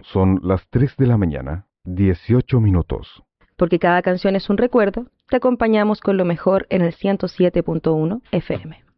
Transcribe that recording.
Son las 3 de la mañana, 18 minutos. Porque cada canción es un recuerdo, te acompañamos con lo mejor en el 107.1 FM.